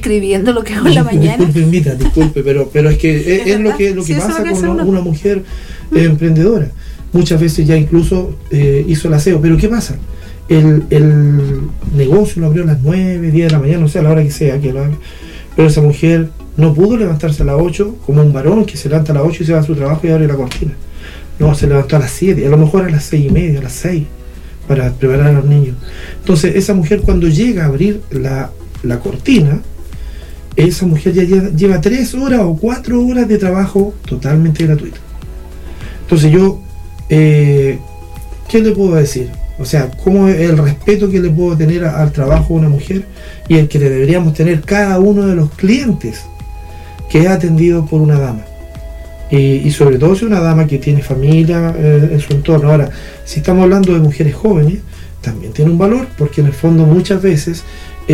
describiendo lo que hago en la mañana. Disculpe, pero es que es lo que sí, pasa con una mujer emprendedora. Muchas veces ya incluso hizo el aseo, pero ¿qué pasa? El negocio lo abrió a las 9, 10 de la mañana, no sé, a la hora que sea que lo haga, pero esa mujer no pudo levantarse a las 8 como un varón que se levanta a las 8 y se va a su trabajo y abre la cortina. No, se levantó a las 7, a lo mejor a las 6 y media, a las 6, para preparar a los niños. Entonces esa mujer, cuando llega a abrir la cortina, esa mujer ya lleva 3 horas o 4 horas de trabajo totalmente gratuito. Entonces yo, ¿qué le puedo decir? O sea, ¿cómo es el respeto que le puedo tener al trabajo de una mujer y el que le deberíamos tener cada uno de los clientes que es atendido por una dama? Y sobre todo si una dama que tiene familia en su entorno. Ahora, si estamos hablando de mujeres jóvenes, también tiene un valor, porque en el fondo muchas veces,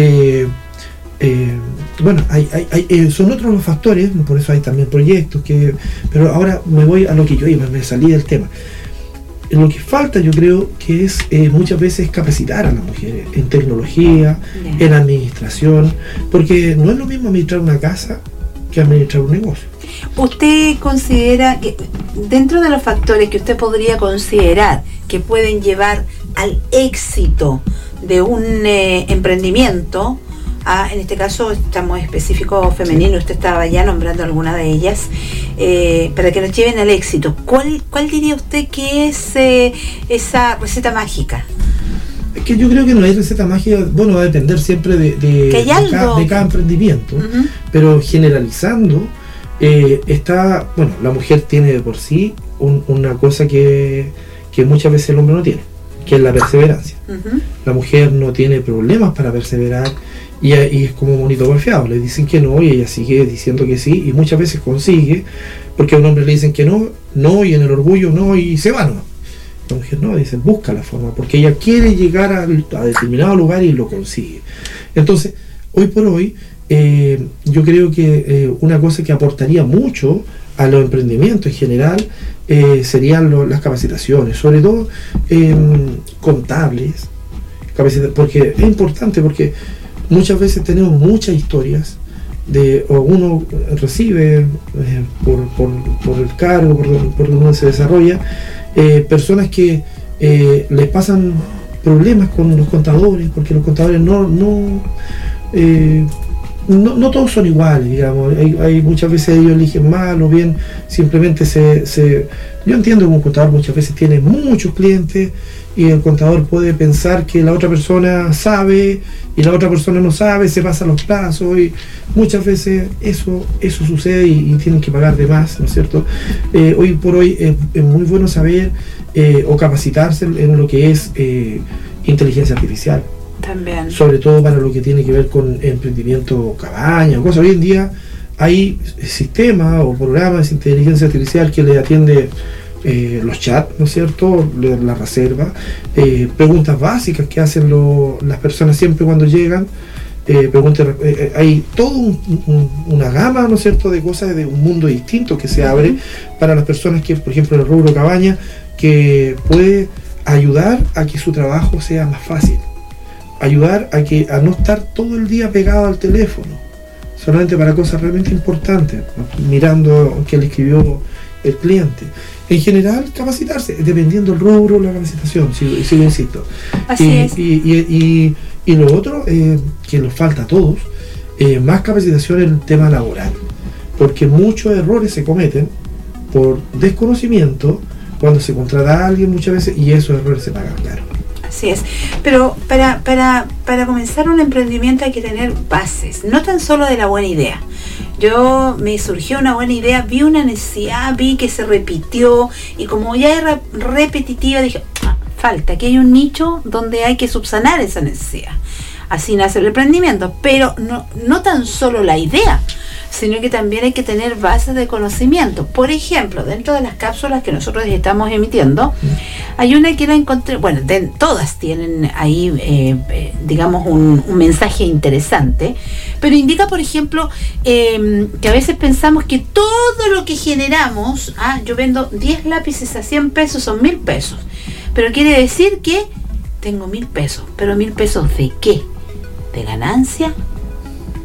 son otros los factores, por eso hay también proyectos, pero ahora me voy a lo que yo iba, me salí del tema. Lo que falta, yo creo, que es muchas veces capacitar a las mujeres en tecnología, en administración, porque no es lo mismo administrar una casa que administrar un negocio. ¿Usted considera que dentro de los factores que usted podría considerar que pueden llevar al éxito de un emprendimiento, en este caso estamos específico femenino, usted estaba ya nombrando alguna de ellas, para que nos lleven al éxito, ¿cuál diría usted que es esa receta mágica? Es que yo creo que no hay receta mágica, bueno, va a depender siempre de cada emprendimiento, pero generalizando, la mujer tiene de por sí una cosa que muchas veces el hombre no tiene, que es la perseverancia. La mujer no tiene problemas para perseverar y es como monito golpeado, le dicen que no y ella sigue diciendo que sí y muchas veces consigue, porque a un hombre le dicen que no y en el orgullo no y se va nomás. La mujer no, dicen busca la forma, porque ella quiere llegar a determinado lugar y lo consigue. Entonces, hoy por hoy, yo creo que una cosa que aportaría mucho a los emprendimientos en general serían las capacitaciones, sobre todo contables, porque es importante, porque muchas veces tenemos muchas historias o uno recibe por el cargo, por donde uno se desarrolla, personas que les pasan problemas con los contadores, porque los contadores no todos son iguales, digamos. Hay muchas veces ellos eligen mal o bien simplemente yo entiendo que un contador muchas veces tiene muchos clientes y el contador puede pensar que la otra persona sabe y la otra persona no sabe, se pasan los plazos y muchas veces eso sucede y tienen que pagar de más, ¿no es cierto? Hoy por hoy es muy bueno saber o capacitarse en lo que es inteligencia artificial. También. Sobre todo para lo que tiene que ver con emprendimiento cabaña o cosas. Hoy en día hay sistemas o programas de inteligencia artificial que le atiende los chats, ¿no es cierto? La reserva, preguntas básicas que hacen las personas siempre cuando llegan, hay toda una gama, ¿no es cierto?, de cosas, de un mundo distinto que se abre para las personas que, por ejemplo, en el rubro cabaña, que puede ayudar a que su trabajo sea más fácil, ayudar a no estar todo el día pegado al teléfono, solamente para cosas realmente importantes, mirando qué le escribió el cliente. En general, capacitarse, dependiendo del rubro, la capacitación, si lo insisto. Así es. Y lo otro, que nos falta a todos, más capacitación en el tema laboral, porque muchos errores se cometen por desconocimiento cuando se contrata a alguien muchas veces y esos errores se pagan caro. Así es, pero para comenzar un emprendimiento hay que tener bases, no tan solo de la buena idea. Me surgió una buena idea, vi una necesidad, vi que se repitió y como ya era repetitiva dije, falta, aquí hay un nicho donde hay que subsanar esa necesidad. Así nace el emprendimiento, pero no tan solo la idea, sino que también hay que tener bases de conocimiento. Por ejemplo, dentro de las cápsulas que nosotros estamos emitiendo, hay una que la encontré, todas tienen ahí, digamos, un mensaje interesante, pero indica, por ejemplo, que a veces pensamos que todo lo que generamos, yo vendo 10 lápices a 100 pesos, son 1.000 pesos, pero quiere decir que tengo 1.000 pesos, pero 1.000 pesos ¿de qué? ¿De ganancia